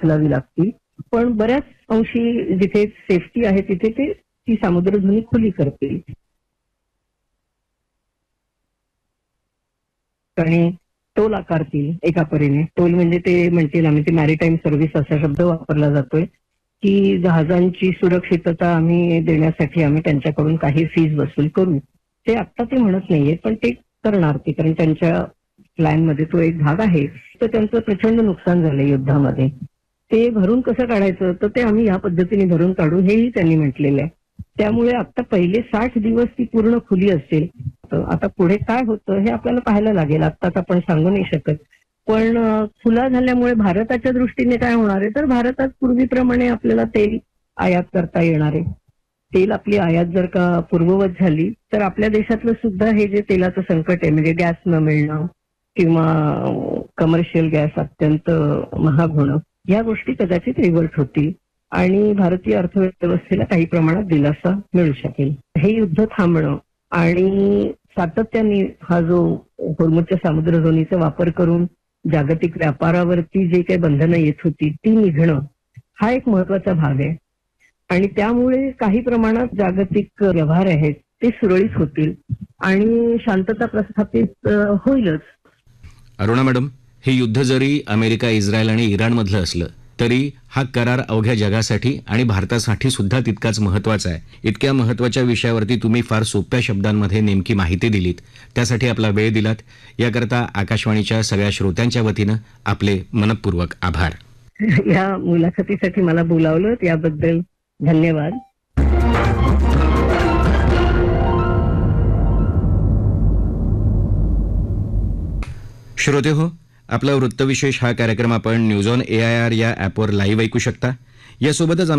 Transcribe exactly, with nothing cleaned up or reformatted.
उचलावी लागतील. पण बऱ्याच अंशी जिथे सेफ्टी आहे तिथे ते ती सामुद्रधुनी खुली करतील. आणि टोल आकारतील एका परीने. टोल म्हणजे ते म्हणतील, आम्ही ते मॅरीटाईम सर्व्हिस असा शब्द वापरला जातोय, की जहाजांची सुरक्षितता आम्ही देण्यासाठी आम्ही त्यांच्याकडून काही फीज वसूल करू. ते आत्ता ते म्हणत नाहीये, पण ते करणार ते, कारण त्यांच्या प्लॅनमध्ये तो एक भाग आहे. तर त्यांचं प्रचंड नुकसान झालंय युद्धामध्ये. ते भरून कसं काढायचं, तर ते आम्ही या पद्धतीने भरून काढू, हेही त्यांनी म्हटलेलं आहे. त्यामुळे आता पहिले साठ दिवस ती पूर्ण खुली असेल. आता पुढे काय होतं हे आपल्याला पाहायला लागेल. आत्ताच आपण सांगू नाही शकत. पण खुला झाल्यामुळे भारताच्या दृष्टीने काय होणार आहे, तर भारतात पूर्वीप्रमाणे आपल्याला तेल आयात करता येणार आहे. तेल आपली आयात जर का पूर्ववत झाली तर आपल्या देशातलं सुद्धा हे जे तेलाचं संकट आहे, म्हणजे गॅस न मिळणं किंवा कमर्शियल गॅस अत्यंत महाग होणं, या गोष्टी कदाचित रिव्हर्ट होतील आणि भारतीय अर्थव्यवस्थेला काही प्रमाणात दिलासा मिळू शकेल. हे युद्ध थांबणं आणि सातत्याने हा जो होर्मुझच्या सामुद्रधुनीचा वापर करून जागतिक व्यापारावरती जे काही बंधनं येत होती ती निघणं, हा एक महत्वाचा भाग आहे. आणि त्यामुळे काही प्रमाणात जागतिक व्यवहार आहेत ते सुरळीत होतील आणि शांतता प्रस्थापित होईलच. अरुणा मॅडम, हे युद्ध जरी अमेरिका, इस्रायल आणि इराणमधलं असलं तरी हा करार अवघ्या जगासाठी आणि भारतासाठी सुद्धा तितकाच महत्वाचा आहे. इतक्या महत्वाच्या विषयावरती तुम्ही फार सोप्या शब्दांमध्ये नेमकी माहिती दिलीत, त्यासाठी आपला वेळ दिलात, याकरता आकाशवाणीच्या सगळ्या श्रोत्यांच्या वतीनं आपले मनपूर्वक आभार. या मुलाखतीसाठी मला बोलावलं याबद्दल धन्यवाद. श्रोते हो, आपला वृत्तविशेष हा कार्यक्रम आपण news on A I R या ॲपवर लाईव्ह ऐकू शकता. यासोबतच